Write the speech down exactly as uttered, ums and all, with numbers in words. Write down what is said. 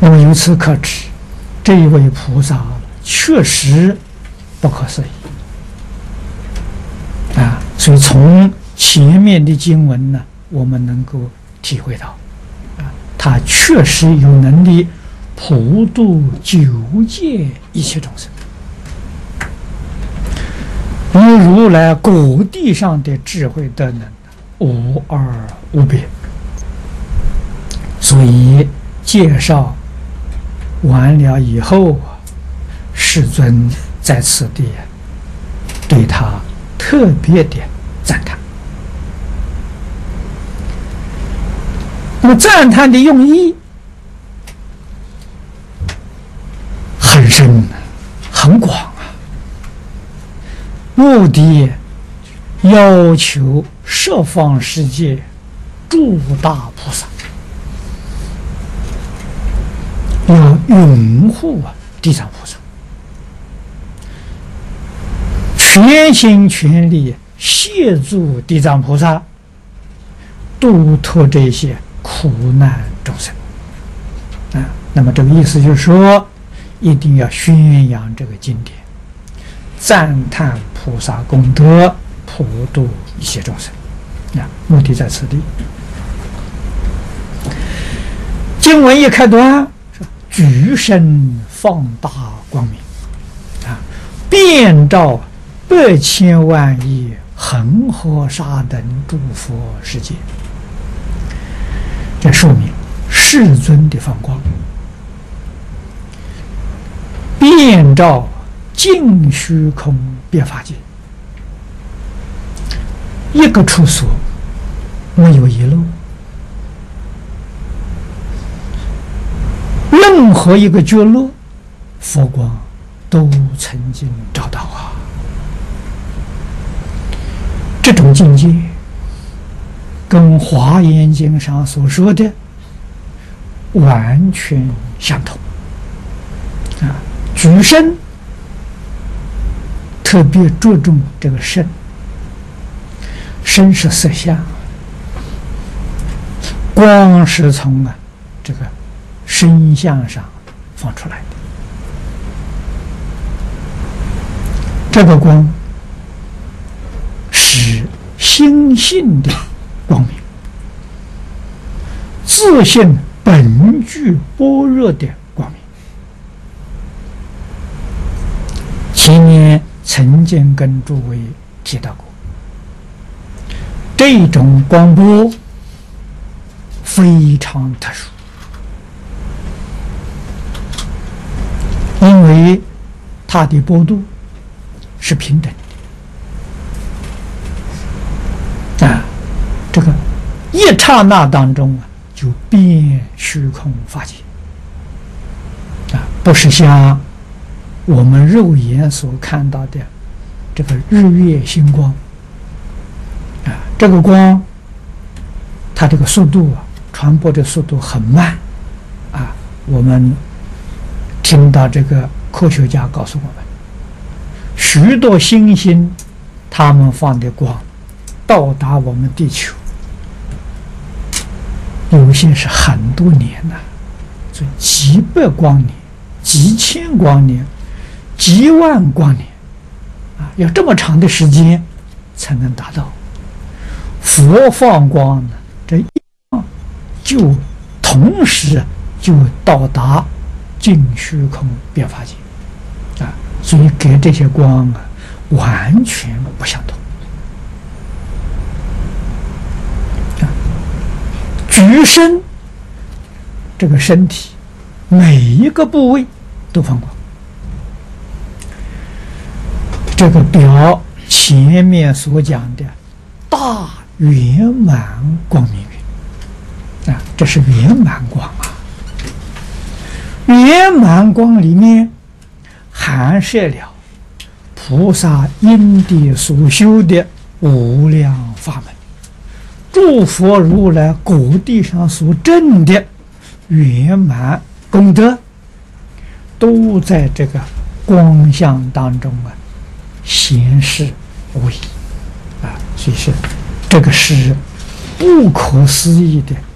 那么由此可知，这一位菩萨确实不可思议啊！所以从前面的经文呢，我们能够体会到，啊，他确实有能力普度九界一切众生，与如来果地上的智慧德能无二无别。所以介绍完了以后，世尊在此地对他特别的赞叹。那么赞叹的用意很深很广啊，目的要求十方世界诸大菩萨要拥护啊地藏菩萨，全心全力协助地藏菩萨度脱这些苦难众生啊。那么这个意思就是说，一定要宣扬这个经典，赞叹菩萨功德，普度一切众生啊，目的在此地。经文一开端，举身放大光明啊，遍照百千万亿恒河沙等诸佛世界，这说明世尊的放光遍照尽虚空遍法界，一个处所没有遗漏，任何一个角落佛光都曾经照到啊。这种境界跟《华严经》上所说的完全相同啊。举身特别着重这个身，身是色相，光是从啊这个身相上放出来的。这个光是心性的光明，自性本具般若的光明。前面曾经跟诸位提到过，这种光波非常特殊，因为它的波度是平等的啊，这个一刹那当中啊，就遍虚空法界啊，不是像我们肉眼所看到的这个日月星光啊，这个光它这个速度啊，传播的速度很慢啊。我们听到这个科学家告诉我们，许多星星他们放的光到达我们地球，有些是很多年了，所以几百光年、几千光年、几万光年啊，要这么长的时间才能达到。佛放光呢，这一放就同时就到达尽虚空遍法界啊，所以给这些光啊完全不相同。啊，举身这个身体每一个部位都放光。这个表前面所讲的大圆满光明云啊，这是圆满光啊。圆满光里面含摄了菩萨因地所修的无量法门，诸佛如来果地上所证的圆满功德，都在这个光相当中啊显示无疑啊，所以是这个是不可思议的